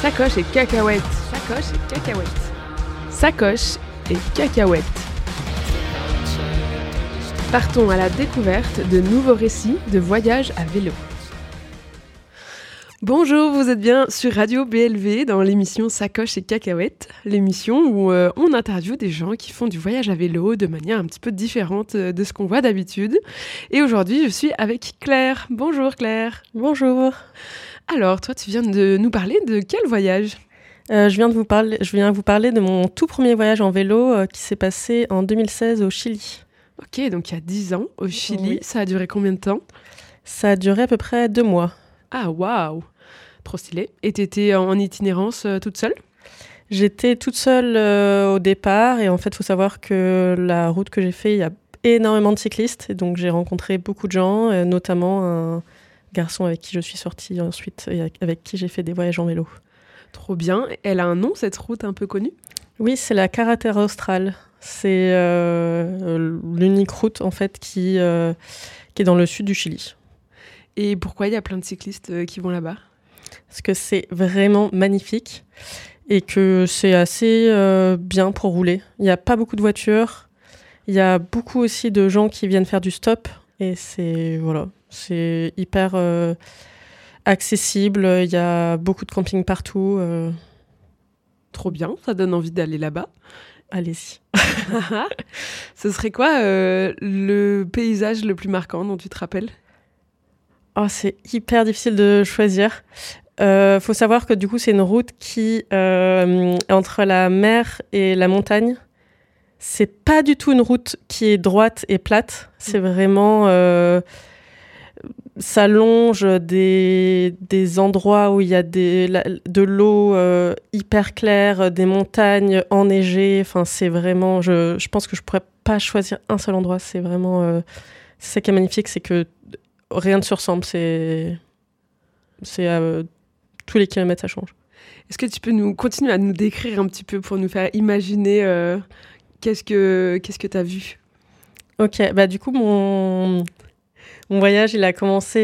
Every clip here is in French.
Sacoche et cacahuètes. Sacoche et cacahuètes. Sacoche et cacahuètes. Partons à la découverte de nouveaux récits de voyages à vélo. Bonjour, vous êtes bien sur Radio BLV dans l'émission Sacoche et cacahuètes, l'émission où on interviewe des gens qui font du voyage à vélo de manière un petit peu différente de ce qu'on voit d'habitude. Et aujourd'hui, je suis avec Claire. Bonjour Claire. Bonjour. Alors, toi, tu viens de nous parler de quel voyage ? Je viens vous parler de mon tout premier voyage en vélo qui s'est passé en 2016 au Chili. Ok, donc il y a 10 ans au Chili. Oui. Ça a duré combien de temps ? Ça a duré à peu près 2 mois. Ah, waouh ! Trop stylé. Et t'étais en itinérance toute seule ? J'étais toute seule au départ et en fait, il faut savoir que la route que j'ai faite, il y a énormément de cyclistes. Et donc, j'ai rencontré beaucoup de gens, notamment un garçon avec qui je suis sortie ensuite et avec qui j'ai fait des voyages en vélo. Trop bien. Elle a un nom, cette route un peu connue ? Oui, c'est la Carretera Austral. C'est l'unique route en fait qui est dans le sud du Chili. Et pourquoi il y a plein de cyclistes qui vont là-bas ? Parce que c'est vraiment magnifique et que c'est assez bien pour rouler. Il n'y a pas beaucoup de voitures. Il y a beaucoup aussi de gens qui viennent faire du stop. Et c'est hyper accessible. Il y a beaucoup de camping partout. Trop bien, ça donne envie d'aller là-bas. Allez-y. Ce serait quoi le paysage le plus marquant dont tu te rappelles ? Oh, c'est hyper difficile de choisir. Faut savoir que du coup, c'est une route qui est entre la mer et la montagne. C'est pas du tout une route qui est droite et plate. C'est vraiment... ça longe des endroits où il y a de l'eau hyper claire, des montagnes enneigées. Enfin, c'est vraiment... Je pense que je pourrais pas choisir un seul endroit. C'est vraiment... c'est ça qui est magnifique, c'est que rien ne se ressemble. C'est tous les kilomètres, ça change. Est-ce que tu peux continuer à nous décrire un petit peu pour nous faire imaginer qu'est-ce que tu as vu ? Ok, bah du coup, mon voyage, il a commencé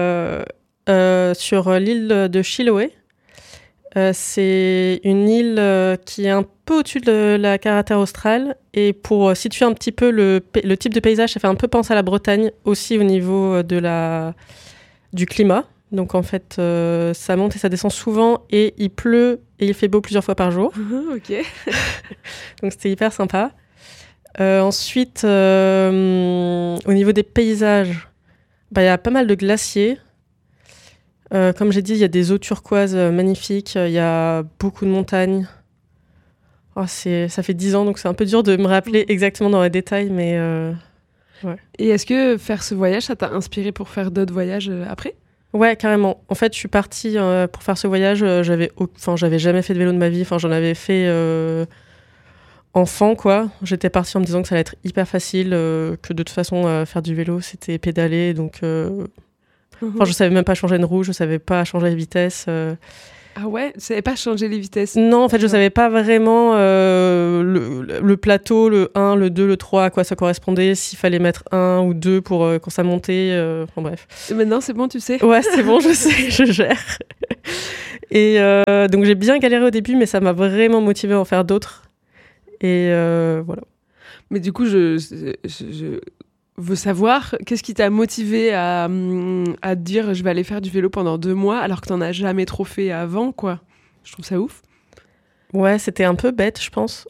sur l'île de Chiloé. C'est une île qui est un peu au-dessus de la Carretera Austral. Et pour situer un petit peu le type de paysage, ça fait un peu penser à la Bretagne, aussi au niveau du climat. Donc en fait, ça monte et ça descend souvent et il pleut et il fait beau plusieurs fois par jour. Ok. Donc c'était hyper sympa. Ensuite, au niveau des paysages, y a pas mal de glaciers. Comme j'ai dit, il y a des eaux turquoises magnifiques. Il y a beaucoup de montagnes. Oh, ça fait 10 ans, donc c'est un peu dur de me rappeler exactement dans les détails, mais ouais. Et est-ce que faire ce voyage, ça t'a inspiré pour faire d'autres voyages après ? Ouais, carrément. En fait, je suis partie pour faire ce voyage. J'avais jamais fait de vélo de ma vie. Enfin, j'en avais fait enfant, quoi. J'étais partie en me disant que ça allait être hyper facile, que de toute façon, faire du vélo, c'était pédaler. Donc, je savais même pas changer une roue, je savais pas changer les vitesses. Ah ouais, tu savais pas changer les vitesses ? Non, en fait, je savais pas vraiment le plateau, le 1, le 2, le 3, à quoi ça correspondait, s'il fallait mettre 1 ou 2 pour quand ça montait, enfin bref. Et maintenant, c'est bon, tu sais ? Ouais, c'est bon, je sais, je gère. Et donc, j'ai bien galéré au début, mais ça m'a vraiment motivée à en faire d'autres. Et voilà. Mais du coup, je veux savoir, qu'est-ce qui t'a motivé à te dire je vais aller faire du vélo pendant 2 mois alors que t'en as jamais trop fait avant, quoi. Je trouve ça ouf. Ouais, c'était un peu bête, je pense.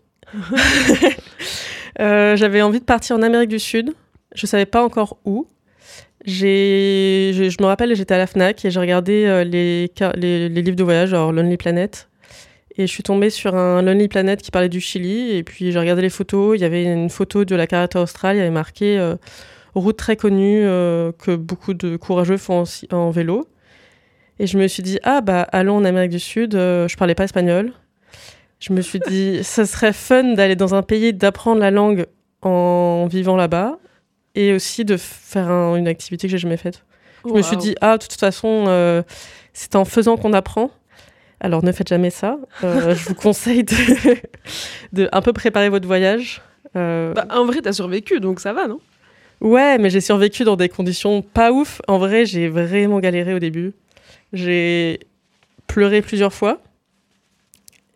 J'avais envie de partir en Amérique du Sud. Je savais pas encore où. Je me rappelle, j'étais à la Fnac et j'ai regardé les livres de voyage, genre Lonely Planet. Et je suis tombée sur un Lonely Planet qui parlait du Chili. Et puis j'ai regardé les photos. Il y avait une photo de la Carretera Austral. Il y avait marqué route très connue que beaucoup de courageux font en vélo. Et je me suis dit, allons en Amérique du Sud. Je parlais pas espagnol. Je me suis dit, ça serait fun d'aller dans un pays, d'apprendre la langue en vivant là-bas. Et aussi de faire une activité que j'ai jamais faite. Je me suis dit, de toute façon, c'est en faisant qu'on apprend. Alors, ne faites jamais ça. Je vous conseille de un peu préparer votre voyage. En vrai, t'as survécu, donc ça va, non ? Ouais, mais j'ai survécu dans des conditions pas ouf. En vrai, j'ai vraiment galéré au début. J'ai pleuré plusieurs fois.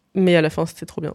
Mais à la fin, c'était trop bien.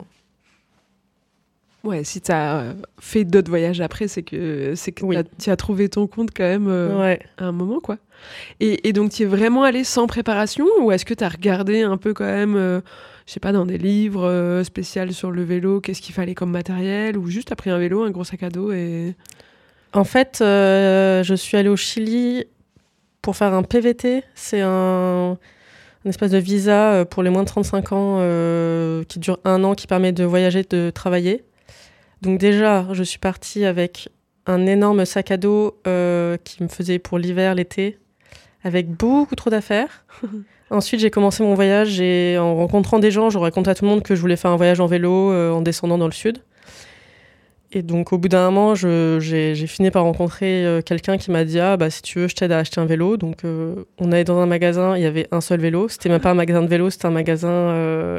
Ouais, si tu as fait d'autres voyages après, c'est que Oui. tu as trouvé ton compte quand même Ouais. à un moment, quoi. Et donc, tu es vraiment allé sans préparation ou est-ce que tu as regardé un peu quand même, je sais pas, dans des livres spéciaux sur le vélo, qu'est-ce qu'il fallait comme matériel ou juste t'as pris un vélo, un gros sac à dos et... En fait, je suis allée au Chili pour faire un PVT. C'est un espèce de visa pour les moins de 35 ans qui dure 1 an, qui permet de voyager, de travailler. Donc déjà, je suis partie avec un énorme sac à dos qui me faisait pour l'hiver, l'été, avec beaucoup trop d'affaires. Ensuite, j'ai commencé mon voyage et en rencontrant des gens, je racontais à tout le monde que je voulais faire un voyage en vélo en descendant dans le sud. Et donc, au bout d'un moment, j'ai fini par rencontrer quelqu'un qui m'a dit « Ah, bah, si tu veux, je t'aide à acheter un vélo. » Donc, on allait dans un magasin, il y avait un seul vélo. C'était même pas un magasin de vélo, c'était un magasin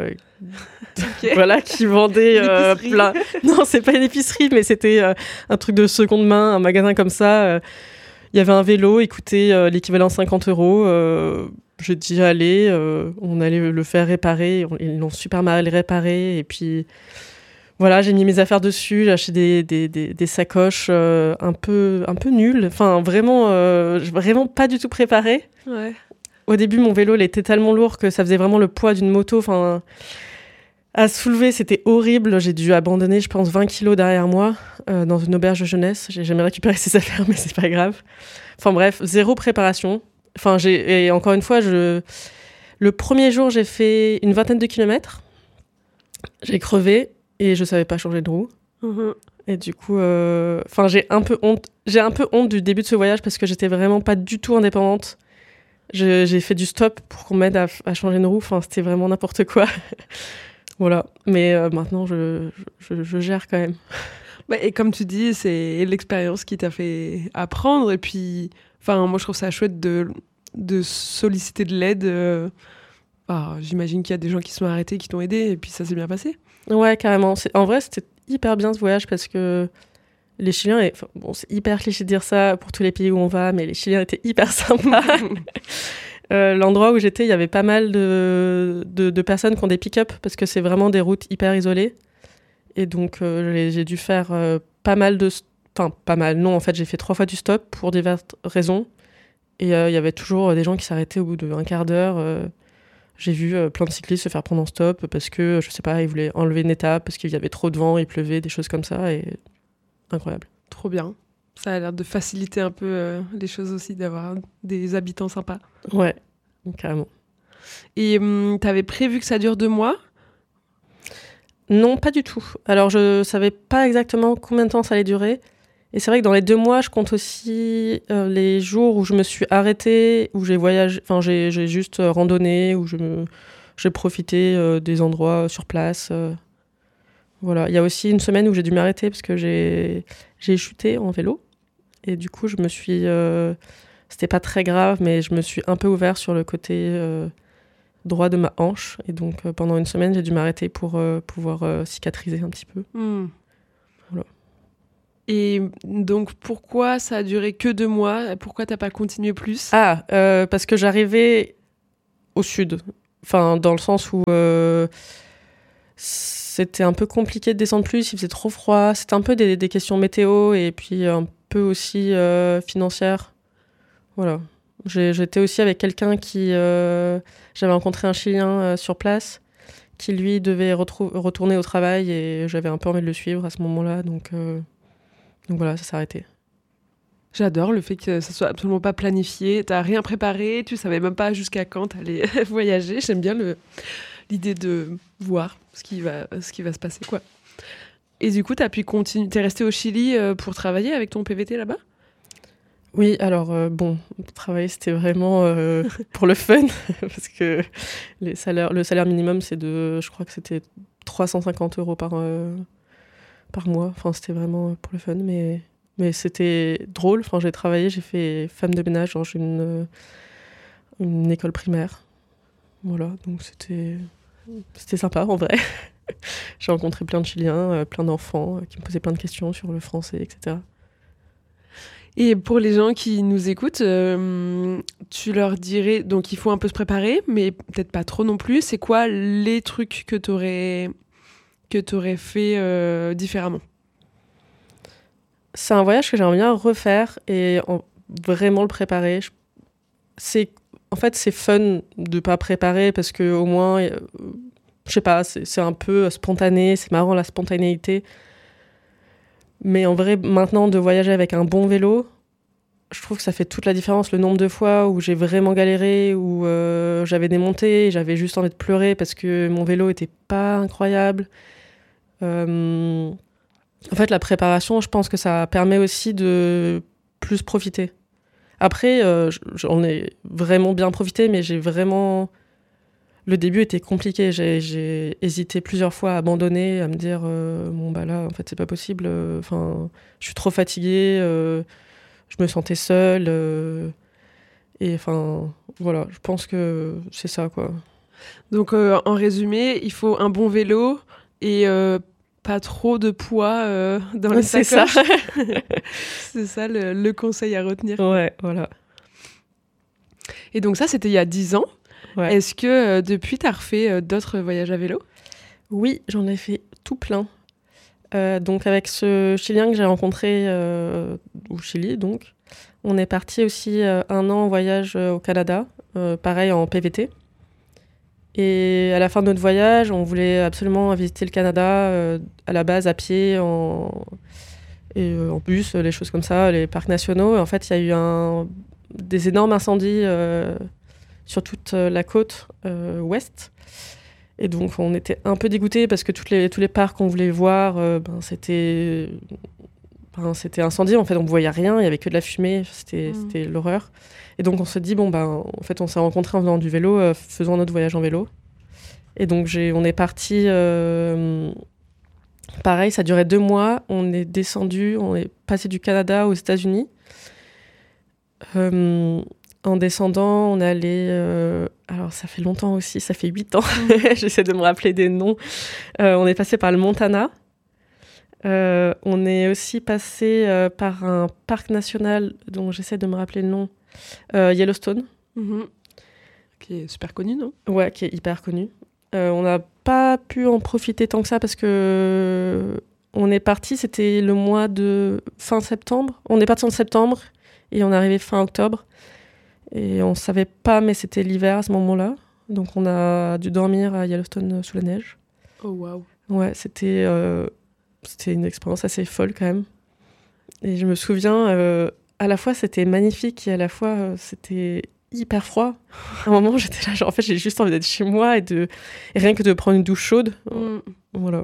voilà, qui vendait plein... Non, c'est pas une épicerie, mais c'était un truc de seconde main, un magasin comme ça. Il y avait un vélo, il coûtait l'équivalent 50 €. J'ai dit « Allez, on allait le faire réparer. » Ils l'ont super mal réparé. Et puis... Voilà, j'ai mis mes affaires dessus, j'ai acheté des sacoches un peu nulles, enfin vraiment pas du tout préparées. Ouais. Au début, mon vélo il était tellement lourd que ça faisait vraiment le poids d'une moto. Enfin, à soulever, c'était horrible. J'ai dû abandonner, je pense, 20 kilos derrière moi dans une auberge de jeunesse. J'ai jamais récupéré ces affaires, mais c'est pas grave. Enfin bref, zéro préparation. Enfin, et encore une fois, le premier jour, j'ai fait une 20aine de kilomètres. J'ai crevé. Et je savais pas changer de roue. Et du coup, j'ai un peu honte du début de ce voyage parce que j'étais vraiment pas du tout indépendante. J'ai fait du stop pour qu'on m'aide à changer de roue. Enfin, c'était vraiment n'importe quoi. Voilà. Mais maintenant, je gère quand même. Bah, et comme tu dis, c'est l'expérience qui t'a fait apprendre. Et puis, moi, je trouve ça chouette de solliciter de l'aide. J'imagine qu'il y a des gens qui se sont arrêtés, qui t'ont aidé, et puis ça s'est bien passé. Ouais, carrément. En vrai, c'était hyper bien ce voyage parce que les Chiliens, c'est hyper cliché de dire ça pour tous les pays où on va, mais les Chiliens étaient hyper sympas. L'endroit où j'étais, il y avait pas mal de personnes qui ont des pick-up parce que c'est vraiment des routes hyper isolées. Et donc, j'ai dû faire pas mal de... Enfin, pas mal, non, en fait, j'ai fait 3 fois du stop pour diverses raisons. Et il y avait toujours des gens qui s'arrêtaient au bout d'un quart d'heure. J'ai vu plein de cyclistes se faire prendre en stop parce que, je sais pas, ils voulaient enlever une étape, parce qu'il y avait trop de vent, il pleuvait, des choses comme ça. Et incroyable. Trop bien. Ça a l'air de faciliter un peu les choses aussi, d'avoir des habitants sympas. Ouais, carrément. Et t'avais prévu que ça dure 2 mois ? Non, pas du tout. Alors, je savais pas exactement combien de temps ça allait durer. Et c'est vrai que dans les 2 mois, je compte aussi les jours où je me suis arrêtée, où j'ai voyagé, enfin j'ai juste randonné, où j'ai profité des endroits sur place. Voilà. Il y a aussi une semaine où j'ai dû m'arrêter parce que j'ai chuté en vélo. Et du coup, c'était pas très grave, mais je me suis un peu ouvert sur le côté droit de ma hanche. Et donc, pendant une semaine, j'ai dû m'arrêter pour pouvoir cicatriser un petit peu. Voilà. Et donc, pourquoi ça a duré que 2 mois ? Pourquoi t'as pas continué plus ? Parce que j'arrivais au sud. Enfin, dans le sens où c'était un peu compliqué de descendre plus, il faisait trop froid. C'était un peu des questions météo et puis un peu aussi financières. Voilà. J'étais aussi avec quelqu'un qui... j'avais rencontré un Chilien sur place qui, lui, devait retourner au travail et j'avais un peu envie de le suivre à ce moment-là. Donc voilà, ça s'est arrêté. J'adore le fait que ça soit absolument pas planifié. T'as rien préparé, tu savais même pas jusqu'à quand t'allais voyager. J'aime bien l'idée de voir ce qui va se passer, quoi. Et du coup, t'as pu continuer. T'es resté au Chili pour travailler avec ton PVT là-bas ? Oui, alors travailler, c'était vraiment pour le fun parce que le salaire minimum, je crois que c'était 350 € par mois. Enfin, c'était vraiment pour le fun, mais c'était drôle. Enfin, j'ai travaillé, j'ai fait femme de ménage dans une école primaire. Voilà, donc c'était sympa en vrai. J'ai rencontré plein de Chiliens, plein d'enfants qui me posaient plein de questions sur le français, etc. Et pour les gens qui nous écoutent, tu leur dirais, donc il faut un peu se préparer, mais peut-être pas trop non plus. C'est quoi les trucs que t'aurais fait différemment? C'est un voyage que j'aimerais bien refaire et vraiment le préparer. En fait, c'est fun de pas préparer parce que au moins, je sais pas, c'est un peu spontané, c'est marrant la spontanéité. Mais en vrai, maintenant, de voyager avec un bon vélo, je trouve que ça fait toute la différence. Le nombre de fois où j'ai vraiment galéré, où j'avais des montées, et j'avais juste envie de pleurer parce que mon vélo était pas incroyable. En fait, la préparation, je pense que ça permet aussi de plus profiter. Après, j'en ai vraiment bien profité, mais le début était compliqué. J'ai hésité plusieurs fois à abandonner, à me dire bon bah là, en fait, c'est pas possible. Enfin, je suis trop fatiguée. Je me sentais seule. Et enfin, voilà, je pense que c'est ça, quoi. Donc, en résumé, il faut un bon vélo et pas trop de poids dans les C'est sacoches. ça. C'est ça le conseil à retenir. Ouais, voilà. Et donc ça, c'était il y a 10 ans. Ouais. Est-ce que depuis, tu as refait d'autres voyages à vélo? Oui, j'en ai fait tout plein. Donc avec ce Chilien que j'ai rencontré au Chili, donc, on est parti aussi 1 an en voyage au Canada, pareil en PVT. Et à la fin de notre voyage, on voulait absolument visiter le Canada à la base à pied, en bus, les choses comme ça, les parcs nationaux. Et en fait, il y a eu des énormes incendies sur toute la côte ouest. Et donc, on était un peu dégoûtés parce que tous les parcs qu'on voulait voir, c'était incendié. En fait, on ne voyait rien, il n'y avait que de la fumée, c'était l'horreur. Et donc, on s'est dit, en fait, on s'est rencontrés en faisant du vélo, faisant notre voyage en vélo. Et donc, on est parti. Pareil, ça durait 2 mois. On est descendu, on est passé du Canada aux États-Unis. En descendant, on est allé... alors, ça fait longtemps aussi, ça fait 8 ans. J'essaie de me rappeler des noms. On est passé par le Montana. On est aussi passé par un parc national dont j'essaie de me rappeler le nom. Yellowstone. Qui est super connu, non? Ouais, qui est hyper connu. On n'a pas pu en profiter tant que ça parce que on est parti, c'était le mois de fin septembre. On est parti en septembre et on est arrivé fin octobre. Et on ne savait pas, mais c'était l'hiver à ce moment-là. Donc on a dû dormir à Yellowstone sous la neige. Oh, waouh. Ouais, c'était une expérience assez folle quand même. Et je me souviens, à la fois c'était magnifique et à la fois c'était hyper froid. À un moment, j'étais là, genre en fait, j'ai juste envie d'être chez moi et rien que de prendre une douche chaude. Voilà.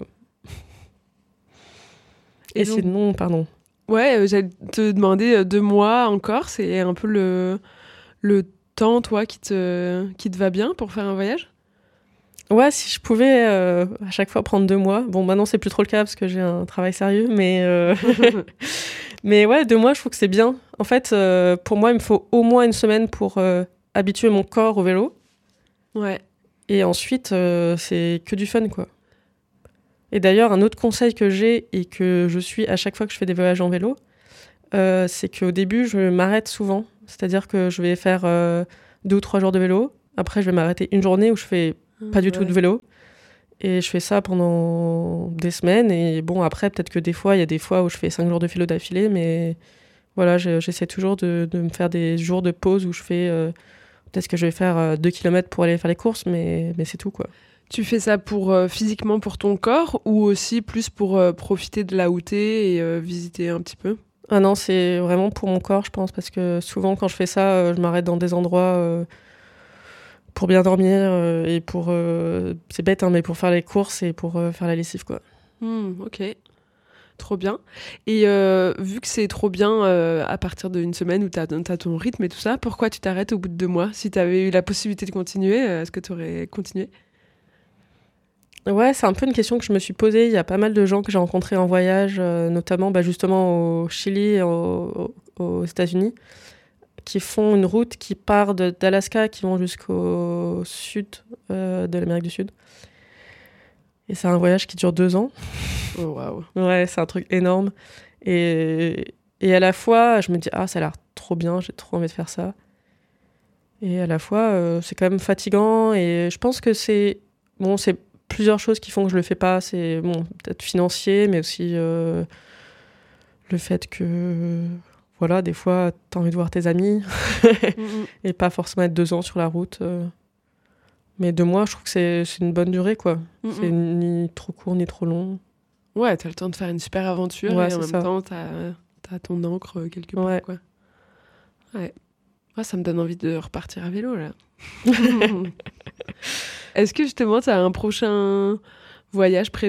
Et donc, sinon, pardon. Ouais, j'allais te demander 2 mois encore, c'est un peu le temps, toi, qui te va bien pour faire un voyage? Ouais, si je pouvais à chaque fois prendre 2 mois. Bon, maintenant, c'est plus trop le cas parce que j'ai un travail sérieux, mais mais ouais, 2 mois, je trouve que c'est bien. En fait, pour moi, il me faut au moins 1 semaine pour habituer mon corps au vélo. Ouais. Et ensuite, c'est que du fun, quoi. Et d'ailleurs, un autre conseil que j'ai et que je suis à chaque fois que je fais des voyages en vélo, c'est qu'au début, je m'arrête souvent. C'est-à-dire que je vais faire 2 ou 3 jours de vélo. Après, je vais m'arrêter une journée où je fais pas du tout de vélo. Et je fais ça pendant des semaines. Et bon, après, peut-être que il y a des fois où je fais 5 jours de vélo d'affilée. Mais voilà, j'essaie toujours de me faire des jours de pause où je fais... peut-être que je vais faire 2 km pour aller faire les courses, mais c'est tout, quoi. Tu fais ça physiquement pour ton corps ou aussi plus pour profiter de là où t'es et visiter un petit peu? Ah non, c'est vraiment pour mon corps, je pense, parce que souvent, quand je fais ça, je m'arrête dans des endroits pour bien dormir et pour... c'est bête, hein, mais pour faire les courses et pour faire la lessive, quoi. Ok, trop bien. Et vu que c'est trop bien à partir d'une semaine où t'as ton rythme et tout ça, pourquoi tu t'arrêtes au bout de 2 mois? Si t'avais eu la possibilité de continuer, est-ce que t'aurais continué? Ouais, c'est un peu une question que je me suis posée. Il y a pas mal de gens que j'ai rencontrés en voyage, notamment justement au Chili et aux États-Unis, qui font une route qui part d'Alaska, qui vont jusqu'au sud de l'Amérique du Sud. Et c'est un voyage qui dure 2 ans. Oh, waouh. Ouais, c'est un truc énorme. Et Et à la fois, je me dis, ah, ça a l'air trop bien, j'ai trop envie de faire ça. Et à la fois, c'est quand même fatigant. Et je pense que c'est plusieurs choses qui font que je le fais pas. C'est peut-être financier, mais aussi le fait que, voilà, des fois, t'as envie de voir tes amis et pas forcément être 2 ans sur la route. Mais 2 mois, je trouve que c'est une bonne durée, quoi. C'est ni trop court, ni trop long. Ouais, t'as le temps de faire une super aventure et en même temps, t'as ton encre quelque part, quoi. Ouais. Ah, ça me donne envie de repartir à vélo, là. Est-ce que justement, tu as un prochain voyage prévu ?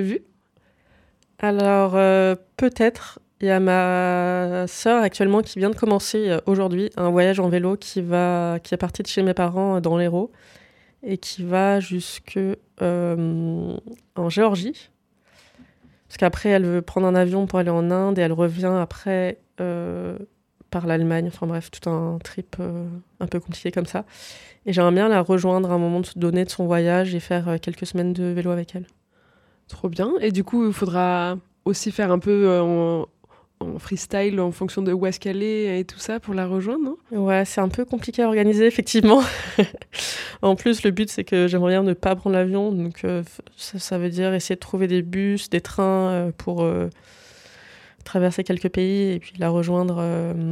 Alors, peut-être. Il y a ma sœur actuellement qui vient de commencer aujourd'hui un voyage en vélo qui est parti de chez mes parents dans l'Hérault et qui va jusque en Géorgie. Parce qu'après, elle veut prendre un avion pour aller en Inde et elle revient après par l'Allemagne. Enfin bref, tout un trip un peu compliqué comme ça. Et j'aimerais bien la rejoindre à un moment donné de son voyage et faire quelques semaines de vélo avec elle. Trop bien. Et du coup, il faudra aussi faire un peu en freestyle en fonction de où est-ce qu'elle est et tout ça pour la rejoindre, non ? Ouais, c'est un peu compliqué à organiser, effectivement. En plus, le but, c'est que j'aimerais bien ne pas prendre l'avion. Donc, ça veut dire essayer de trouver des bus, des trains pour traverser quelques pays et puis la rejoindre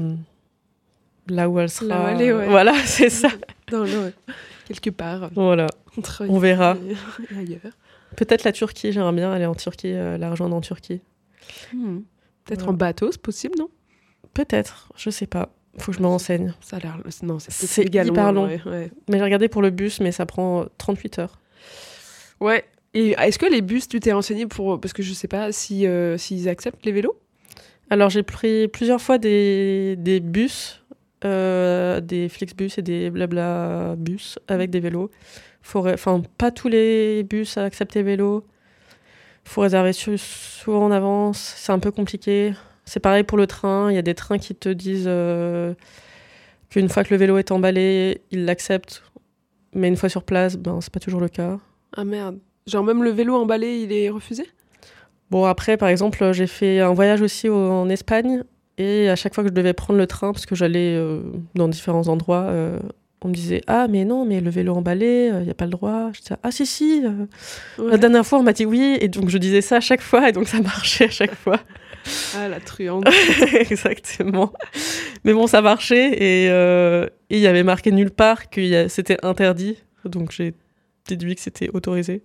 là où elle sera. Là où elle est, ouais. Voilà, c'est ça. Quelque part. Voilà, on verra. Et ailleurs. Peut-être la Turquie, j'aimerais bien aller en Turquie, la rejoindre en Turquie. Peut-être en bateau, c'est possible, non ? Peut-être, je sais pas. Faut que je me renseigne. Ça a l'air... Non, c'est hyper long. Ouais. Mais j'ai regardé pour le bus, mais ça prend 38 heures. Ouais. Et est-ce que les bus, tu t'es renseigné pour... Parce que je sais pas s'ils acceptent les vélos ? Alors, j'ai pris plusieurs fois des bus, des Flixbus et des Blablabus avec des vélos. Enfin, pas tous les bus acceptent les vélos. Faut réserver souvent en avance. C'est un peu compliqué. C'est pareil pour le train. Il y a des trains qui te disent qu'une fois que le vélo est emballé, ils l'acceptent. Mais une fois sur place, c'est pas toujours le cas. Ah merde. Genre même le vélo emballé, il est refusé ? Bon, après, par exemple, j'ai fait un voyage aussi en Espagne. Et à chaque fois que je devais prendre le train, parce que j'allais dans différents endroits, on me disait « Ah, mais non, mais le vélo emballé, il n'y a pas le droit. » Je disais « Ah, si. Ouais. La dernière fois, on m'a dit oui. » Et donc, je disais ça à chaque fois. Et donc, ça marchait à chaque fois. Ah, la truande. Exactement. Mais bon, ça marchait. Et il y avait marqué nulle part que c'était interdit. Donc, j'ai déduit que c'était autorisé.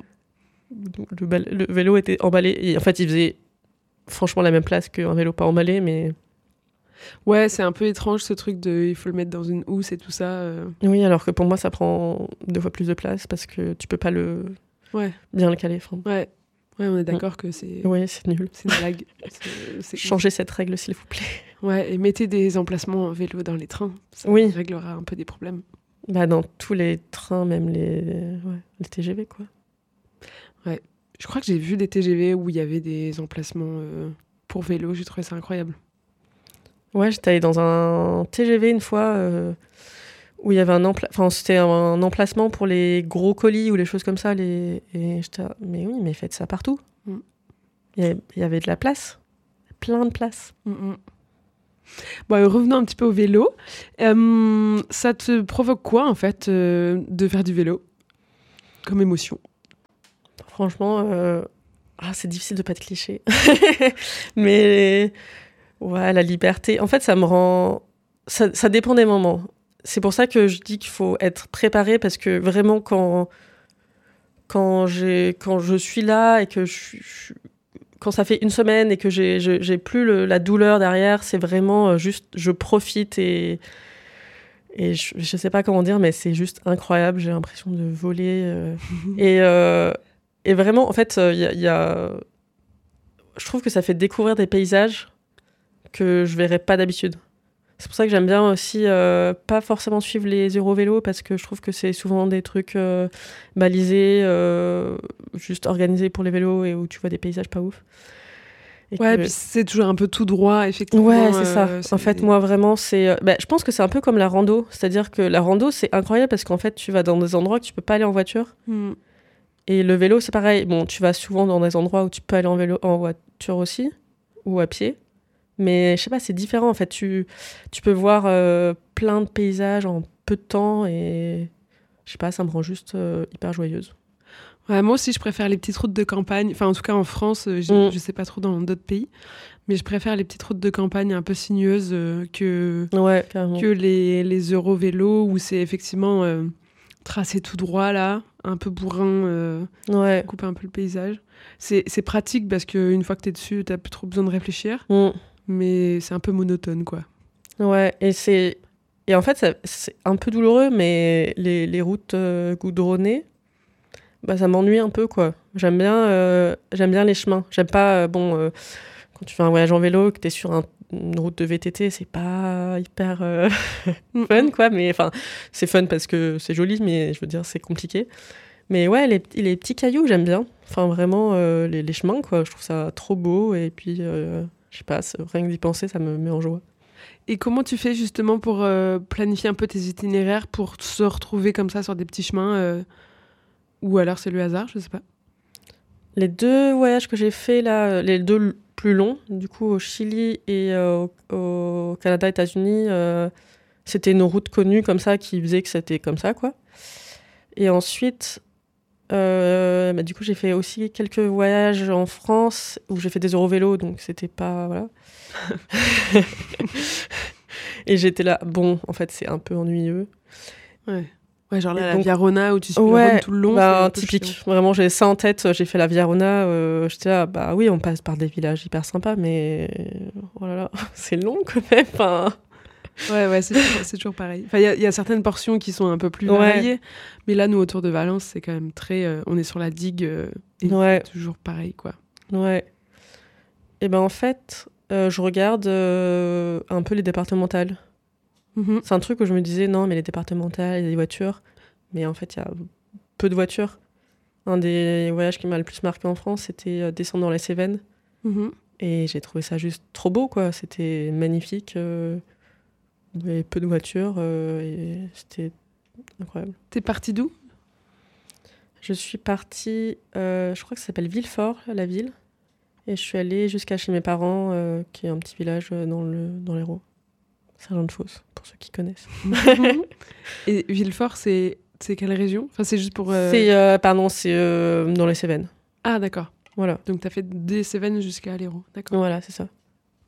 Le vélo était emballé. Et en fait, il faisait franchement la même place qu'un vélo pas emballé, mais... Ouais, c'est un peu étrange ce truc de il faut le mettre dans une housse et tout ça. Oui, alors que pour moi, ça prend 2 fois plus de place parce que tu peux pas bien le caler. Ouais, on est d'accord que c'est... Oui, c'est nul. C'est une blague. Changez cette règle, s'il vous plaît. Ouais, et mettez des emplacements vélo dans les trains. Ça réglera un peu des problèmes. Dans tous les trains, même les TGV, quoi. Ouais. Je crois que j'ai vu des TGV où il y avait des emplacements pour vélo. J'ai trouvé ça incroyable. Ouais, j'étais allée dans un TGV une fois où il y avait c'était un emplacement pour les gros colis ou les choses comme ça. Et j'étais mais oui, mais faites ça partout. Il y avait de la place. Plein de place. Bon, revenons un petit peu au vélo. Ça te provoque quoi, en fait, de faire du vélo comme émotion ? Franchement, c'est difficile de pas être cliché. Mais ouais, la liberté. En fait, ça me rend... Ça dépend des moments. C'est pour ça que je dis qu'il faut être préparé parce que vraiment, quand je suis là et que quand ça fait 1 semaine et que j'ai plus la douleur derrière, c'est vraiment juste, je profite et je sais pas comment dire, mais c'est juste incroyable. J'ai l'impression de voler. Et vraiment, en fait, je trouve que ça fait découvrir des paysages que je verrais pas d'habitude. C'est pour ça que j'aime bien aussi pas forcément suivre les Eurovélos parce que je trouve que c'est souvent des trucs balisés, juste organisés pour les vélos et où tu vois des paysages pas ouf. Puis c'est toujours un peu tout droit, effectivement. Ouais, c'est ça. En fait, moi, vraiment, je pense que c'est un peu comme la rando. C'est-à-dire que la rando, c'est incroyable parce qu'en fait, tu vas dans des endroits que tu peux pas aller en voiture. Et le vélo, c'est pareil. Bon, tu vas souvent dans des endroits où tu peux aller en voiture aussi, ou à pied. Mais je sais pas, c'est différent en fait. Tu peux voir plein de paysages en peu de temps et je sais pas, ça me rend juste hyper joyeuse. Ouais, moi aussi, je préfère les petites routes de campagne. Enfin, en tout cas, en France, je sais pas trop dans d'autres pays, mais je préfère les petites routes de campagne un peu sinueuses que les Eurovélos où c'est effectivement tracé tout droit là, un peu bourrin, coupe un peu le paysage. C'est pratique parce qu'une fois que t'es dessus, t'as plus trop besoin de réfléchir, mais c'est un peu monotone, quoi. Ouais, et en fait, c'est un peu douloureux, mais les routes goudronnées, bah, ça m'ennuie un peu, quoi. J'aime bien les chemins. J'aime pas, quand tu fais un voyage en vélo, que t'es sur une route de VTT, c'est pas hyper fun, quoi. Mais enfin, c'est fun parce que c'est joli, mais je veux dire, c'est compliqué. Mais ouais, les petits cailloux, j'aime bien. Enfin, vraiment, les chemins, quoi. Je trouve ça trop beau. Et puis, je sais pas, rien que d'y penser, ça me met en joie. Et comment tu fais justement pour planifier un peu tes itinéraires, pour se retrouver comme ça sur des petits chemins ou alors c'est le hasard, je sais pas. Les 2 voyages que j'ai faits là, les 2 plus longs, du coup au Chili et au Canada, États-Unis, c'était une route connue comme ça qui faisait que c'était comme ça, quoi. Et ensuite, du coup j'ai fait aussi quelques voyages en France où j'ai fait des Eurovélos, donc c'était pas voilà. Et j'étais là, bon, en fait c'est un peu ennuyeux. Ouais, genre là, la Via Rona où tu suis le Rhône tout le long. Bah, typique. Chiant. Vraiment, j'ai ça en tête. J'ai fait la Via Rona. J'étais là, bah oui, on passe par des villages hyper sympas, mais oh là là, c'est long quand même. Enfin... Ouais, c'est toujours pareil. Enfin, il y a certaines portions qui sont un peu plus variées, mais là, nous, autour de Valence, c'est quand même très... on est sur la digue et c'est toujours pareil, quoi. Ouais. Et ben en fait, je regarde un peu les départementales. C'est un truc où je me disais, non, mais les départementales, il y a des voitures. Mais en fait, il y a peu de voitures. Un des voyages qui m'a le plus marqué en France, c'était descendre dans les Cévennes. Et j'ai trouvé ça juste trop beau, quoi. C'était magnifique. Il y avait peu de voitures et c'était incroyable. T'es partie d'où ? Je suis partie, je crois que ça s'appelle Villefort, la ville. Et je suis allée jusqu'à chez mes parents, qui est un petit village dans l'Hérault. Saint-Jean-de-Fosse, pour ceux qui connaissent. Et Villefort, c'est quelle région ? Enfin, c'est juste pour... C'est dans les Cévennes. Ah, d'accord. Voilà. Donc, t'as fait des Cévennes jusqu'à l'Hérault, d'accord. Voilà, c'est ça.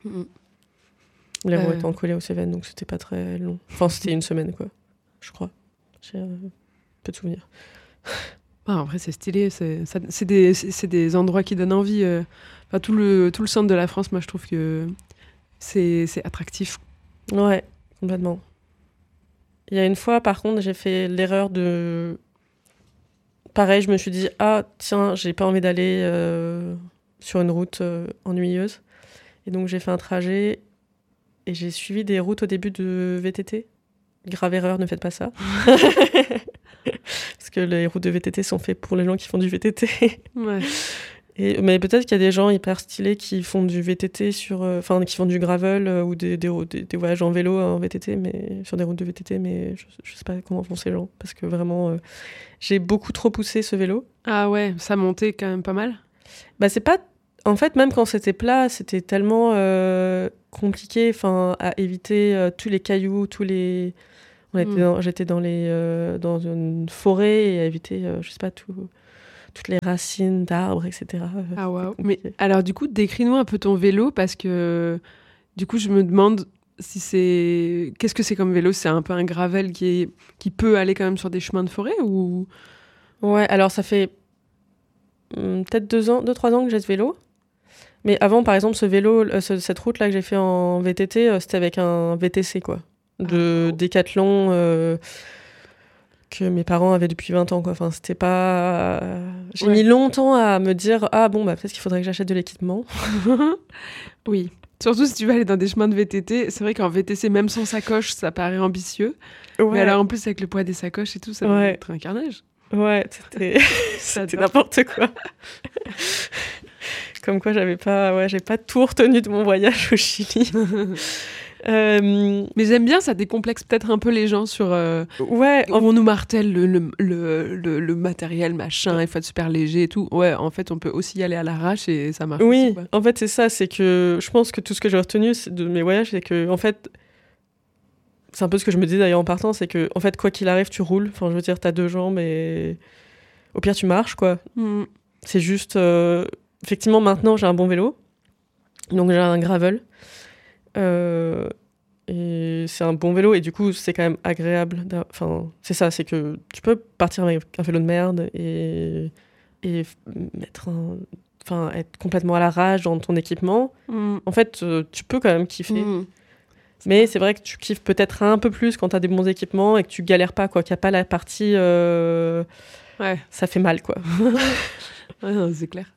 L'Hérault étant collé aux Cévennes, donc c'était pas très long. Enfin, c'était une semaine, quoi, je crois. J'ai peu de souvenirs. En vrai, c'est stylé. C'est des endroits qui donnent envie. Enfin, tout le centre de la France, moi, je trouve que c'est attractif. Ouais, complètement. Il y a une fois, par contre, j'ai fait l'erreur de... Pareil, je me suis dit, ah, tiens, j'ai pas envie d'aller sur une route ennuyeuse. Et donc, j'ai fait un trajet et j'ai suivi des routes au début de VTT. Grave erreur, ne faites pas ça. Parce que les routes de VTT sont faites pour les gens qui font du VTT. Ouais. Mais peut-être qu'il y a des gens hyper stylés qui font du VTT qui font du gravel ou des voyages en vélo en VTT, mais sur des routes de VTT, mais je sais pas comment font ces gens, parce que vraiment, j'ai beaucoup trop poussé ce vélo. Ah ouais, ça montait quand même pas mal. Bah c'est pas... En fait, même quand c'était plat, c'était tellement compliqué, à éviter tous les cailloux, j'étais dans une forêt et à éviter, je sais pas, toutes les racines d'arbres, etc. Ah waouh. Mais alors du coup, décris-nous un peu ton vélo, parce que du coup, je me demande qu'est-ce que c'est comme vélo ? C'est un peu un gravel qui peut aller quand même sur des chemins de forêt ou... Ouais, alors ça fait peut-être 2-3 ans que j'ai ce vélo. Mais avant, par exemple, ce vélo, cette route-là que j'ai fait en VTT, c'était avec un VTC, quoi. De Décathlon... que mes parents avaient depuis 20 ans, quoi. Enfin, c'était pas... J'ai mis longtemps à me dire, peut-être qu'il faudrait que j'achète de l'équipement. Oui. Surtout si tu vas aller dans des chemins de VTT. C'est vrai qu'en VTC, même sans sacoche, ça paraît ambitieux. Ouais. Mais alors, en plus, avec le poids des sacoches et tout, ça va être un carnage. Ouais, c'était n'importe quoi. Comme quoi, j'ai pas tout retenu de mon voyage au Chili. Mais j'aime bien, ça décomplexe peut-être un peu les gens sur... Ouais. On nous martèle le matériel, machin, il faut être super léger et tout. Ouais, en fait, on peut aussi y aller à l'arrache et ça marche Oui, aussi, quoi. en fait, c'est ça. C'est que je pense que tout ce que j'ai retenu de mes voyages, c'est que, en fait, c'est un peu ce que je me disais d'ailleurs en partant, c'est que, en fait, quoi qu'il arrive, tu roules. Enfin, je veux dire, t'as 2 jambes et au pire, tu marches, quoi. C'est juste... Effectivement, maintenant, j'ai un bon vélo. Donc, j'ai un gravel. Et c'est un bon vélo. Et du coup, c'est quand même agréable. Enfin, c'est ça, c'est que tu peux partir avec un vélo de merde et être complètement à la rage dans ton équipement. En fait, tu peux quand même kiffer. Mais c'est vrai que tu kiffes peut-être un peu plus quand t'as des bons équipements et que tu galères pas, quoi. Qu'il n'y a pas la partie... Ouais. Ça fait mal, quoi. Ouais, non, c'est clair.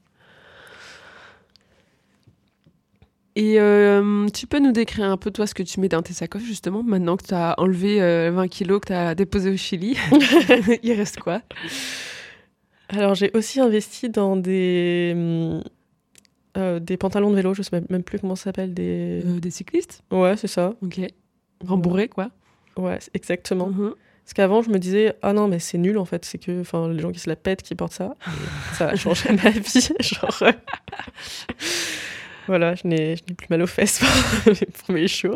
Et tu peux nous décrire un peu, toi, ce que tu mets dans tes sacoches, justement, maintenant que tu as enlevé 20 kilos que tu as déposé au Chili. Il reste quoi? Alors, j'ai aussi investi dans des pantalons de vélo, je sais même plus comment ça s'appelle. Des cyclistes? Ouais, c'est ça. Ok. Rembourrés, quoi. Ouais, exactement. Parce qu'avant, je me disais, ah non, mais c'est nul, en fait. C'est que les gens qui se la pètent, qui portent ça. Ça a changé ma vie. Genre... Voilà, je n'ai plus mal aux fesses pour les premiers jours.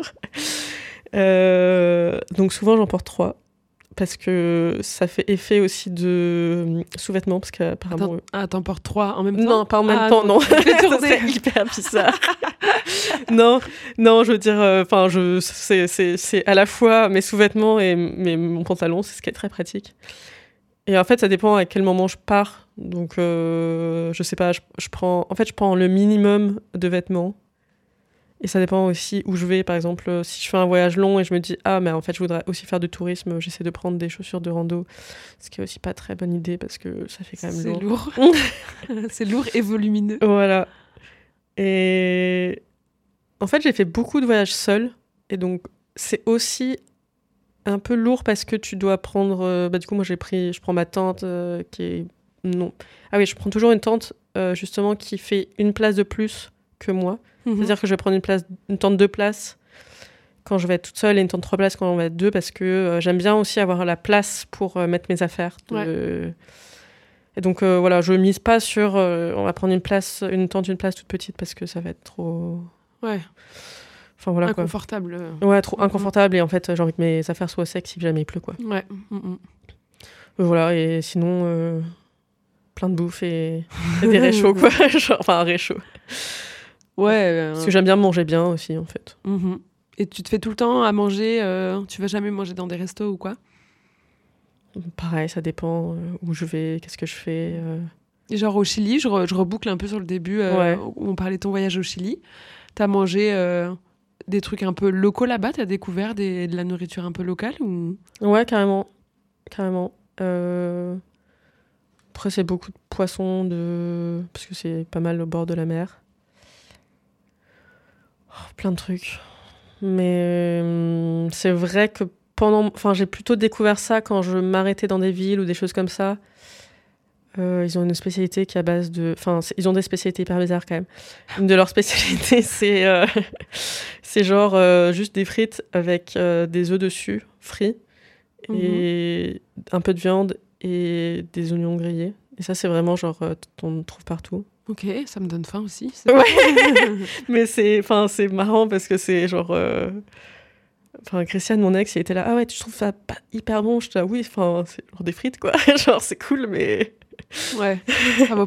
Donc souvent, j'en porte 3. Parce que ça fait effet aussi de sous-vêtements. Parce qu'apparemment... t'en portes 3 en même temps? Non, pas en même temps, non. Ça serait hyper bizarre. non, je veux dire... c'est à la fois mes sous-vêtements et mon pantalon. C'est ce qui est très pratique. Et en fait, ça dépend à quel moment je pars. Donc, je sais pas, je prends le minimum de vêtements. Et ça dépend aussi où je vais. Par exemple, si je fais un voyage long et je me dis, ah, mais en fait, je voudrais aussi faire du tourisme, j'essaie de prendre des chaussures de rando. Ce qui est aussi pas très bonne idée parce que ça fait quand même lourd. C'est lourd. C'est lourd et volumineux. Voilà. Et en fait, j'ai fait beaucoup de voyages seuls. Et donc, c'est aussi un peu lourd parce que tu dois prendre... du coup, moi, je prends ma tente qui est... Non. Ah oui, je prends toujours une tente, justement, qui fait une place de plus que moi. C'est-à-dire que je vais prendre une tente 2 places quand je vais être toute seule et une tente 3 places quand on va être 2 parce que j'aime bien aussi avoir la place pour mettre mes affaires. Ouais. Et donc, voilà, je mise pas sur... on va prendre une place toute petite parce que ça va être trop... Ouais. Enfin, voilà, inconfortable. Ouais, trop inconfortable. Et en fait, j'ai envie que mes affaires soient secs si jamais il pleut, quoi. Ouais. Voilà, et sinon... plein de bouffe et des réchauds, quoi. Un réchaud. Ouais. Parce que j'aime bien manger bien aussi, en fait. Et tu te fais tout le temps à manger tu vas jamais manger dans des restos ou quoi? Pareil, ça dépend où je vais, qu'est-ce que je fais. Et genre au Chili, je reboucle un peu sur le début où on parlait de ton voyage au Chili. T'as mangé des trucs un peu locaux là-bas? T'as découvert de la nourriture un peu locale ou... Ouais, carrément. Après, c'est beaucoup de poissons, parce que c'est pas mal au bord de la mer. Plein de trucs. Mais c'est vrai que j'ai plutôt découvert ça quand je m'arrêtais dans des villes ou des choses comme ça. Ils ont une spécialité qui est à base de... ils ont des spécialités hyper bizarres quand même. Une de leurs spécialités, c'est genre juste des frites avec des œufs dessus, frits, et un peu de viande et des oignons grillés. Et ça, c'est vraiment genre, on trouve partout. Ok, ça me donne faim aussi. Ouais. Mais c'est marrant parce que c'est genre... Christiane, mon ex, il était là, ah ouais, tu trouves ça pas hyper bon? Je dis, ah oui, c'est genre des frites, quoi. Genre, c'est cool, mais... Ouais, ça vaut